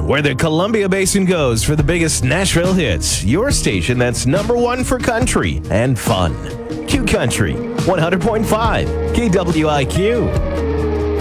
where the Columbia Basin goes for the biggest Nashville hits. Your station that's #1 for country and fun. Q Country 100.5 KWIQ.